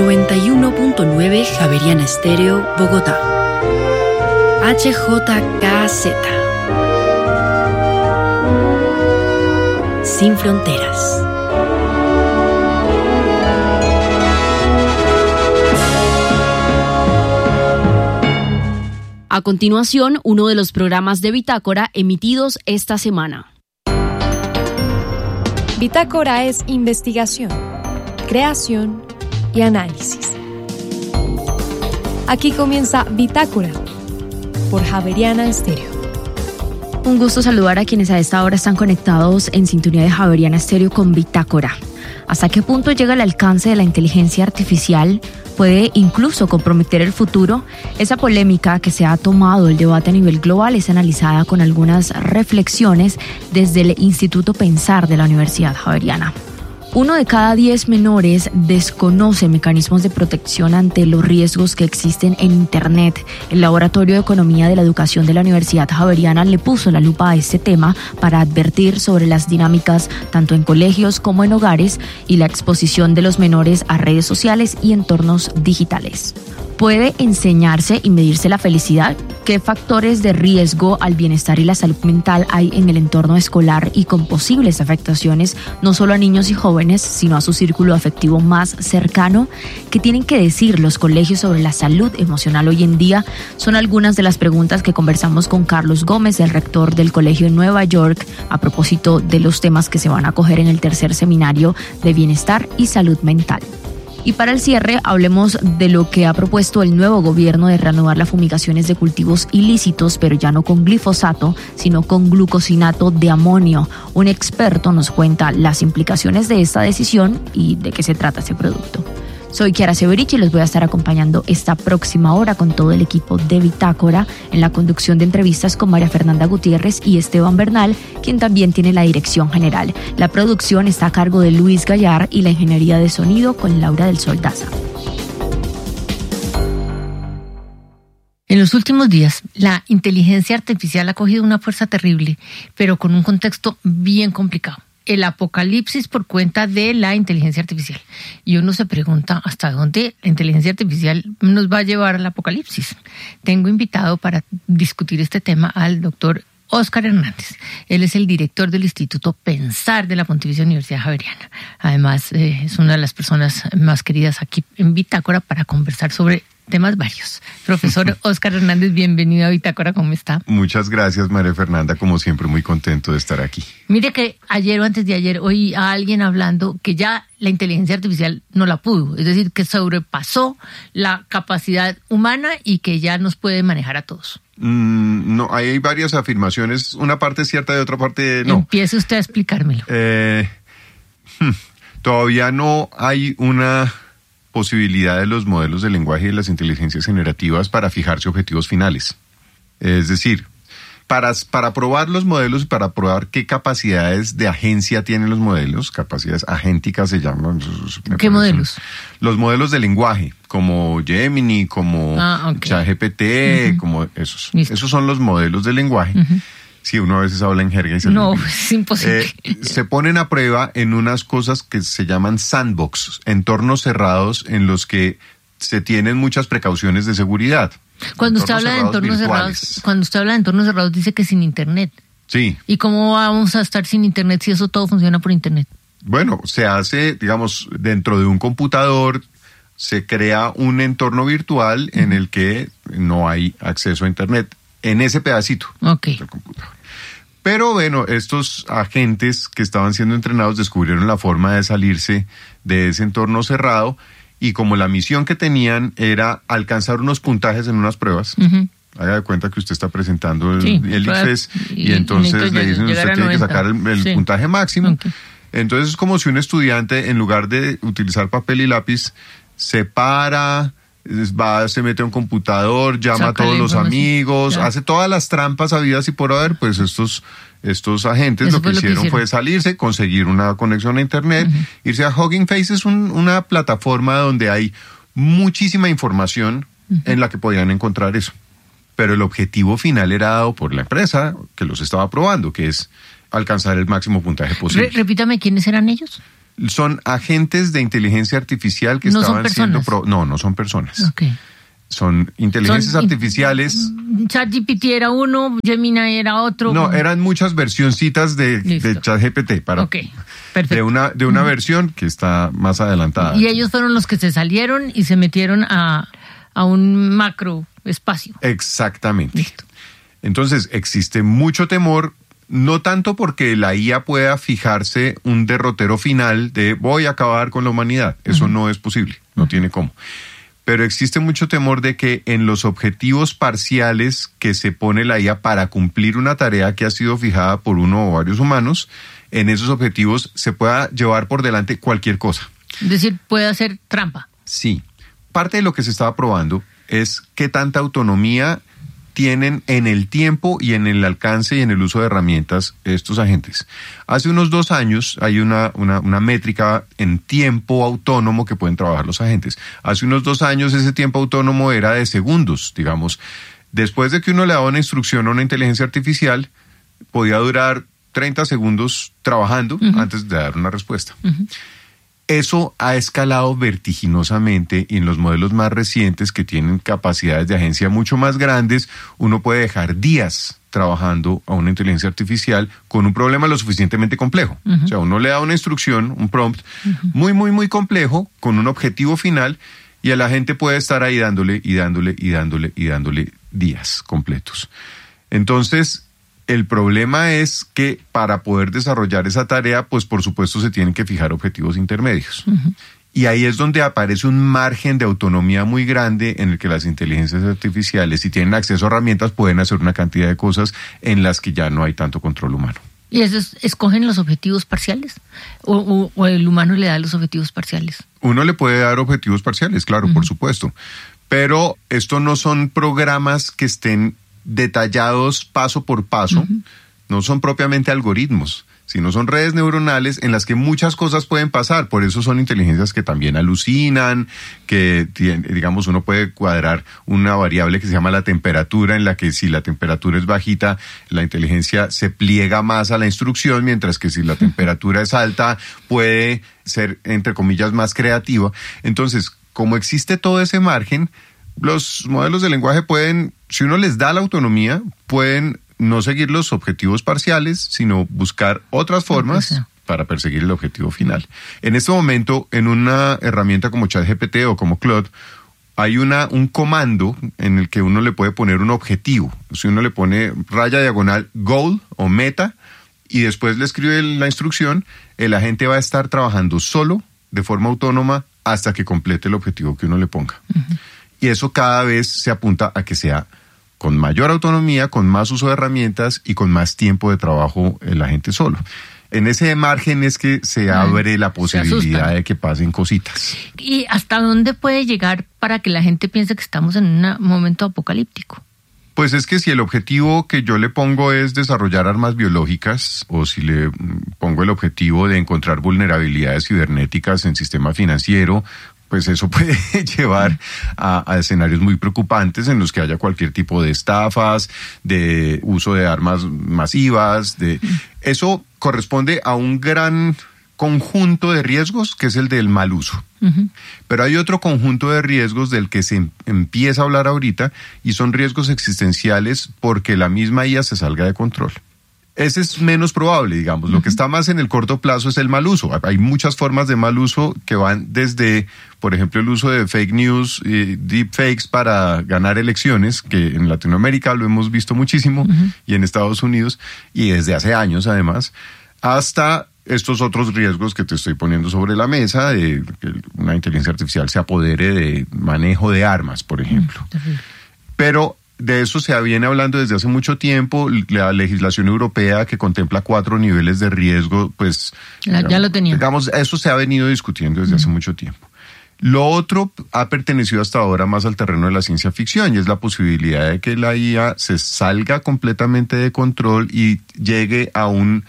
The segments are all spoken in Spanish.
91.9 Javeriana Estéreo, Bogotá. HJKZ. Sin fronteras. A continuación, uno de los programas de Bitácora emitidos esta semana. Bitácora es investigación, creación y análisis. Aquí comienza Bitácora por Javeriana Estéreo. Un gusto saludar a quienes a esta hora están conectados en sintonía de Javeriana Estéreo con Bitácora. ¿Hasta qué punto llega el alcance de la inteligencia artificial? ¿Puede incluso comprometer el futuro? Esa polémica que se ha tomado el debate a nivel global es analizada con algunas reflexiones desde el Instituto Pensar de la Universidad Javeriana. 1 de cada 10 menores desconoce mecanismos de protección ante los riesgos que existen en Internet. El Laboratorio de Economía de la Educación de la Universidad Javeriana le puso la lupa a este tema para advertir sobre las dinámicas tanto en colegios como en hogares y la exposición de los menores a redes sociales y entornos digitales. ¿Puede enseñarse y medirse la felicidad? ¿Qué factores de riesgo al bienestar y la salud mental hay en el entorno escolar y con posibles afectaciones no solo a niños y jóvenes, sino a su círculo afectivo más cercano? ¿Qué tienen que decir los colegios sobre la salud emocional hoy en día? Son algunas de las preguntas que conversamos con Carlos Gómez, el rector del Colegio de Nueva York, a propósito de los temas que se van a acoger en el tercer seminario de bienestar y salud mental. Y para el cierre, hablemos de lo que ha propuesto el nuevo gobierno de reanudar las fumigaciones de cultivos ilícitos, pero ya no con glifosato, sino con glucosinato de amonio. Un experto nos cuenta las implicaciones de esta decisión y de qué se trata ese producto. Soy Kiara Severich y los voy a estar acompañando esta próxima hora con todo el equipo de Bitácora en la conducción de entrevistas con María Fernanda Gutiérrez y Esteban Bernal, quien también tiene la dirección general. La producción está a cargo de Luis Gallar y la ingeniería de sonido con Laura del Sol Daza. En los últimos días, la inteligencia artificial ha cogido una fuerza terrible, pero con un contexto bien complicado. El apocalipsis por cuenta de la inteligencia artificial. Y uno se pregunta hasta dónde la inteligencia artificial nos va a llevar al apocalipsis. Tengo invitado para discutir este tema al doctor Óscar Hernández. Él es el director del Instituto Pensar de la Pontificia Universidad Javeriana. Además, es una de las personas más queridas aquí en Bitácora para conversar sobre temas varios. Profesor Óscar Hernández, bienvenido a Bitácora, ¿cómo está? Muchas gracias, María Fernanda, como siempre muy contento de estar aquí. Mire que ayer o antes de ayer oí a alguien hablando que ya la inteligencia artificial no la pudo, es decir, que sobrepasó la capacidad humana y que ya nos puede manejar a todos. No, hay varias afirmaciones, una parte es cierta y otra parte no. Empiece usted a explicármelo. Todavía no hay una posibilidad de los modelos de lenguaje y de las inteligencias generativas para fijarse objetivos finales. Es decir, para probar los modelos y para probar qué capacidades de agencia tienen los modelos, capacidades agénticas se llaman. ¿Qué modelos? Los modelos de lenguaje, como Gemini, como ChatGPT, como esos. Listo. Esos son los modelos de lenguaje. Sí, uno a veces habla en jerga y se no, es imposible. Se ponen a prueba en unas cosas que se llaman sandbox, entornos cerrados en los que se tienen muchas precauciones de seguridad. Cuando usted habla de entornos cerrados, dice que sin internet. Sí. ¿Y cómo vamos a estar sin internet si eso todo funciona por internet? Bueno, se hace, digamos, dentro de un computador, se crea un entorno virtual en el que no hay acceso a internet. En ese pedacito del computador. Pero bueno, estos agentes que estaban siendo entrenados descubrieron la forma de salirse de ese entorno cerrado y como la misión que tenían era alcanzar unos puntajes en unas pruebas, haga de cuenta que usted está presentando el ICFES y entonces le dicen usted tiene que sacar el puntaje máximo. Entonces es como si un estudiante en lugar de utilizar papel y lápiz se para, se mete a un computador, llama a todos los amigos, hace todas las trampas habidas y por haber, pues estos agentes lo que hicieron fue salirse, conseguir una conexión a internet, irse a Hugging Face, es una plataforma donde hay muchísima información en la que podían encontrar eso. Pero el objetivo final era dado por la empresa que los estaba probando, que es alcanzar el máximo puntaje posible. Repítame, ¿quiénes eran ellos? Son agentes de inteligencia artificial que estaban siendo... No son personas. Okay. Son inteligencias artificiales. ChatGPT era uno, Gemini era otro. No, eran muchas versioncitas de ChatGPT. Okay, perfecto. De una versión que está más adelantada. Y ellos fueron los que se salieron y se metieron a un macro espacio. Exactamente. Listo. Entonces, existe mucho temor, no tanto porque la IA pueda fijarse un derrotero final de voy a acabar con la humanidad. Eso no es posible, no tiene cómo. Pero existe mucho temor de que en los objetivos parciales que se pone la IA para cumplir una tarea que ha sido fijada por uno o varios humanos, en esos objetivos se pueda llevar por delante cualquier cosa. Es decir, puede hacer trampa. Sí. Parte de lo que se estaba probando es qué tanta autonomía tienen en el tiempo y en el alcance y en el uso de herramientas estos agentes. Hace unos 2 años hay una métrica en tiempo autónomo que pueden trabajar los agentes. Hace unos 2 años ese tiempo autónomo era de segundos, digamos. Después de que uno le daba una instrucción a una inteligencia artificial, podía durar 30 segundos trabajando antes de dar una respuesta. Eso ha escalado vertiginosamente y en los modelos más recientes que tienen capacidades de agencia mucho más grandes, uno puede dejar días trabajando a una inteligencia artificial con un problema lo suficientemente complejo. O sea, uno le da una instrucción, un prompt muy, muy, muy complejo con un objetivo final y a la gente puede estar ahí dándole días completos. Entonces, el problema es que para poder desarrollar esa tarea, pues por supuesto se tienen que fijar objetivos intermedios. Y ahí es donde aparece un margen de autonomía muy grande en el que las inteligencias artificiales, si tienen acceso a herramientas, pueden hacer una cantidad de cosas en las que ya no hay tanto control humano. ¿Y esos escogen los objetivos parciales? ¿O el humano le da los objetivos parciales? Uno le puede dar objetivos parciales, claro, por supuesto. Pero esto no son programas que estén detallados paso por paso, no son propiamente algoritmos, sino son redes neuronales en las que muchas cosas pueden pasar. Por eso son inteligencias que también alucinan, que digamos uno puede cuadrar una variable que se llama la temperatura, en la que si la temperatura es bajita, la inteligencia se pliega más a la instrucción, mientras que si la temperatura es alta, puede ser, entre comillas, más creativa. Entonces, como existe todo ese margen, los modelos de lenguaje pueden, si uno les da la autonomía, pueden no seguir los objetivos parciales, sino buscar otras formas para perseguir el objetivo final. En este momento, en una herramienta como ChatGPT o como Claude, hay un comando en el que uno le puede poner un objetivo. Si uno le pone // goal o meta y después le escribe la instrucción, el agente va a estar trabajando solo, de forma autónoma, hasta que complete el objetivo que uno le ponga. Y eso cada vez se apunta a que sea con mayor autonomía, con más uso de herramientas y con más tiempo de trabajo el agente solo. En ese margen es que se abre la posibilidad de que pasen cositas. ¿Y hasta dónde puede llegar para que la gente piense que estamos en un momento apocalíptico? Pues es que si el objetivo que yo le pongo es desarrollar armas biológicas, o si le pongo el objetivo de encontrar vulnerabilidades cibernéticas en sistema financiero, pues eso puede llevar a escenarios muy preocupantes en los que haya cualquier tipo de estafas, de uso de armas masivas. Eso corresponde a un gran conjunto de riesgos que es el del mal uso. Pero hay otro conjunto de riesgos del que se empieza a hablar ahorita y son riesgos existenciales porque la misma IA se salga de control. Ese es menos probable, digamos. Lo que está más en el corto plazo es el mal uso. Hay muchas formas de mal uso que van desde, por ejemplo, el uso de fake news y deepfakes para ganar elecciones, que en Latinoamérica lo hemos visto muchísimo, y en Estados Unidos, y desde hace años además, hasta estos otros riesgos que te estoy poniendo sobre la mesa, de que una inteligencia artificial se apodere de manejo de armas, por ejemplo. Pero de eso se viene hablando desde hace mucho tiempo. La legislación europea que contempla 4 niveles de riesgo, pues ya lo tenía. Digamos, eso se ha venido discutiendo desde hace mucho tiempo. Lo otro ha pertenecido hasta ahora más al terreno de la ciencia ficción y es la posibilidad de que la IA se salga completamente de control y llegue a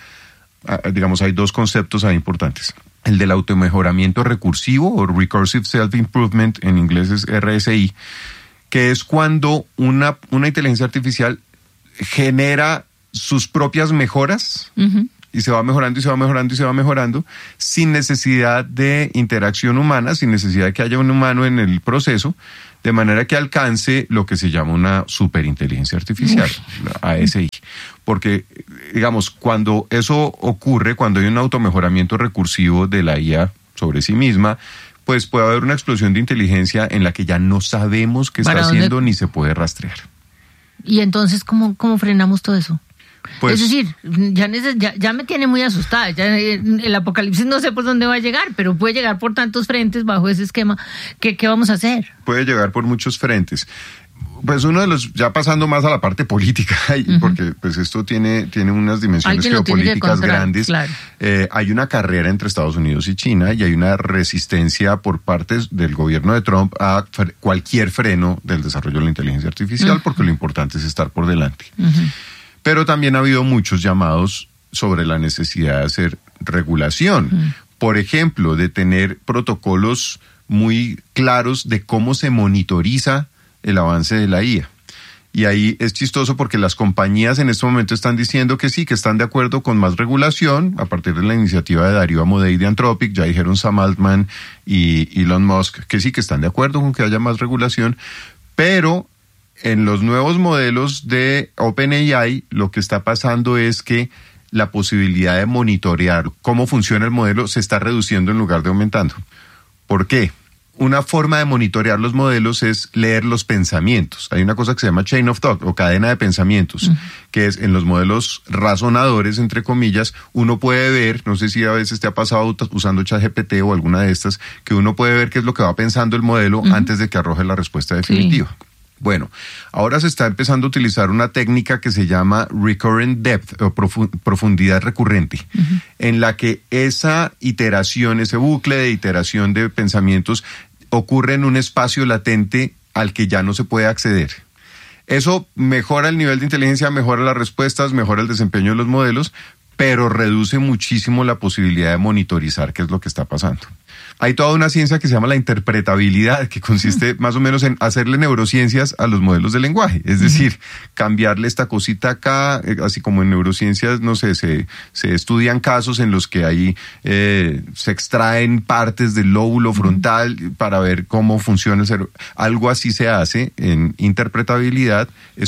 digamos, hay 2 conceptos ahí importantes. El del automejoramiento recursivo o Recursive Self-Improvement, en inglés es RSI, que es cuando una inteligencia artificial genera sus propias mejoras y se va mejorando y se va mejorando y se va mejorando sin necesidad de interacción humana, sin necesidad de que haya un humano en el proceso, de manera que alcance lo que se llama una superinteligencia artificial, la ASI. Porque, digamos, cuando eso ocurre, cuando hay un automejoramiento recursivo de la IA sobre sí misma, pues puede haber una explosión de inteligencia en la que ya no sabemos qué está haciendo ni se puede rastrear. ¿Y entonces cómo frenamos todo eso? Pues, es decir, ya me tiene muy asustada. Ya el apocalipsis no sé por dónde va a llegar, pero puede llegar por tantos frentes bajo ese esquema. ¿Qué vamos a hacer? Puede llegar por muchos frentes. Pues uno de los, ya pasando más a la parte política, porque pues esto tiene unas dimensiones geopolíticas grandes. Claro. Hay una carrera entre Estados Unidos y China y hay una resistencia por parte del gobierno de Trump a cualquier freno del desarrollo de la inteligencia artificial, porque lo importante es estar por delante. Pero también ha habido muchos llamados sobre la necesidad de hacer regulación. Por ejemplo, de tener protocolos muy claros de cómo se monitoriza el avance de la IA. Y ahí es chistoso porque las compañías en este momento están diciendo que sí, que están de acuerdo con más regulación a partir de la iniciativa de Darío Amodei de Anthropic. Ya dijeron Sam Altman y Elon Musk que sí, que están de acuerdo con que haya más regulación, pero en los nuevos modelos de OpenAI lo que está pasando es que la posibilidad de monitorear cómo funciona el modelo se está reduciendo en lugar de aumentando. ¿Por qué? Una forma de monitorear los modelos es leer los pensamientos. Hay una cosa que se llama chain of thought o cadena de pensamientos, que es en los modelos razonadores, entre comillas, uno puede ver, no sé si a veces te ha pasado usando ChatGPT o alguna de estas, que uno puede ver qué es lo que va pensando el modelo antes de que arroje la respuesta definitiva. Sí. Bueno, ahora se está empezando a utilizar una técnica que se llama recurrent depth o profundidad recurrente, en la que esa iteración, ese bucle de iteración de pensamientos ocurre en un espacio latente al que ya no se puede acceder. Eso mejora el nivel de inteligencia, mejora las respuestas, mejora el desempeño de los modelos, pero reduce muchísimo la posibilidad de monitorizar qué es lo que está pasando. Hay toda una ciencia que se llama la interpretabilidad, que consiste más o menos en hacerle neurociencias a los modelos de lenguaje. Es decir, cambiarle esta cosita acá, así como en neurociencias, no sé, se estudian casos en los que ahí se extraen partes del lóbulo frontal para ver cómo funciona el cerebro. Algo así se hace en interpretabilidad,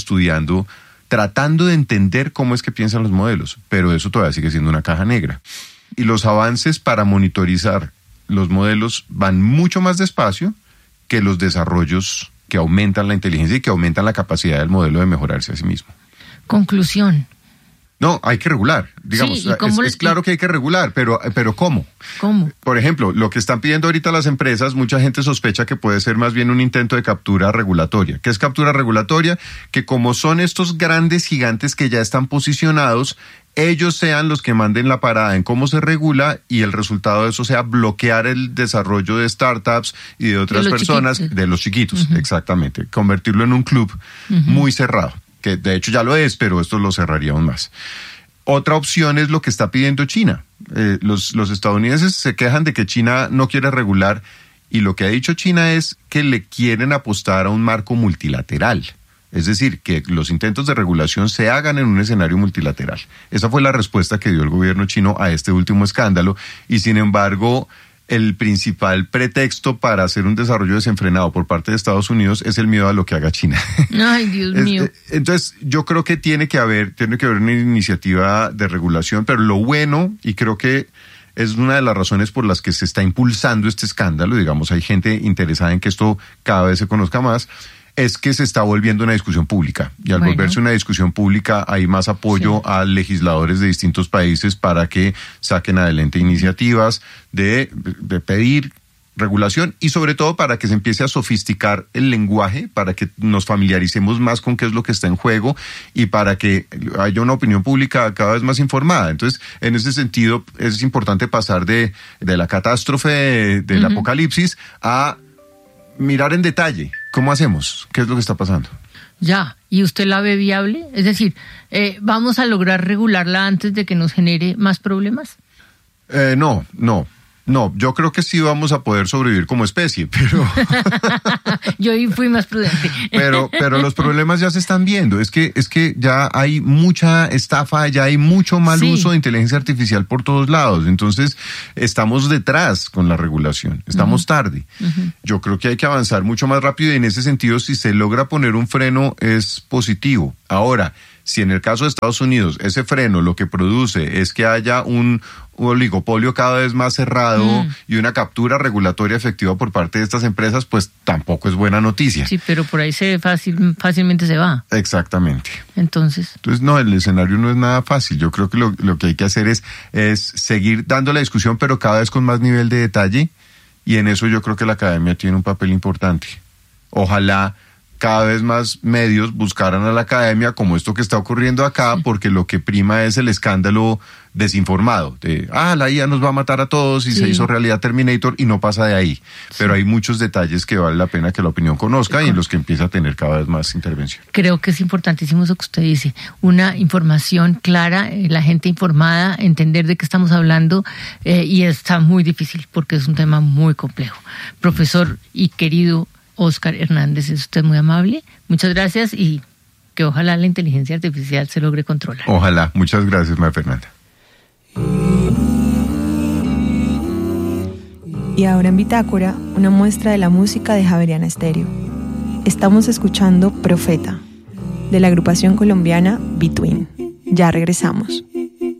tratando de entender cómo es que piensan los modelos, pero eso todavía sigue siendo una caja negra. Y los avances para monitorizar los modelos van mucho más despacio que los desarrollos que aumentan la inteligencia y que aumentan la capacidad del modelo de mejorarse a sí mismo. Conclusión. No, hay que regular. Digamos, sí, es claro que hay que regular, pero ¿cómo? ¿Cómo? Por ejemplo, lo que están pidiendo ahorita las empresas, mucha gente sospecha que puede ser más bien un intento de captura regulatoria. ¿Qué es captura regulatoria? Que como son estos grandes gigantes que ya están posicionados, ellos sean los que manden la parada en cómo se regula y el resultado de eso sea bloquear el desarrollo de startups y de otras personas, de los chiquitos, exactamente. Convertirlo en un club muy cerrado, que de hecho ya lo es, pero esto lo cerraría aún más. Otra opción es lo que está pidiendo China. Los estadounidenses se quejan de que China no quiere regular y lo que ha dicho China es que le quieren apostar a un marco multilateral. Es decir, que los intentos de regulación se hagan en un escenario multilateral. Esa fue la respuesta que dio el gobierno chino a este último escándalo y sin embargo el principal pretexto para hacer un desarrollo desenfrenado por parte de Estados Unidos es el miedo a lo que haga China. Ay, Dios mío. Entonces, yo creo que tiene que haber una iniciativa de regulación, pero lo bueno, y creo que es una de las razones por las que se está impulsando este escándalo, digamos, hay gente interesada en que esto cada vez se conozca más, es que se está volviendo una discusión pública. Y al volverse una discusión pública hay más apoyo a legisladores de distintos países para que saquen adelante iniciativas de pedir regulación y sobre todo para que se empiece a sofisticar el lenguaje, para que nos familiaricemos más con qué es lo que está en juego y para que haya una opinión pública cada vez más informada. Entonces, en ese sentido, es importante pasar de la catástrofe del apocalipsis a mirar en detalle cómo hacemos, qué es lo que está pasando. Ya, ¿y usted la ve viable? Es decir, ¿vamos a lograr regularla antes de que nos genere más problemas? No. No, yo creo que sí vamos a poder sobrevivir como especie, pero... Yo fui más prudente. Pero los problemas ya se están viendo. Es que ya hay mucha estafa, ya hay mucho mal uso de inteligencia artificial por todos lados. Entonces, estamos detrás con la regulación. Estamos tarde. Yo creo que hay que avanzar mucho más rápido y en ese sentido, si se logra poner un freno, es positivo. Ahora, si en el caso de Estados Unidos ese freno lo que produce es que haya un oligopolio cada vez más cerrado y una captura regulatoria efectiva por parte de estas empresas, pues tampoco es buena noticia. Sí, pero por ahí fácilmente se va. Exactamente. Entonces no, el escenario no es nada fácil. Yo creo que lo que hay que hacer es seguir dando la discusión, pero cada vez con más nivel de detalle, y en eso yo creo que la academia tiene un papel importante. Ojalá cada vez más medios buscaran a la academia como esto que está ocurriendo acá, porque lo que prima es el escándalo desinformado, de la IA nos va a matar a todos y se hizo realidad Terminator, y no pasa de ahí. Pero hay muchos detalles que vale la pena que la opinión conozca y en los que empieza a tener cada vez más intervención. Creo que es importantísimo eso que usted dice, una información clara, la gente informada, entender de qué estamos hablando, y está muy difícil porque es un tema muy complejo. Profesor y querido Óscar Hernández, es usted muy amable. Muchas gracias y que ojalá la inteligencia artificial se logre controlar. Ojalá. Muchas gracias, María Fernanda. Y ahora en Bitácora, una muestra de la música de Javeriana Estéreo. Estamos escuchando Profeta, de la agrupación colombiana Between. Ya regresamos.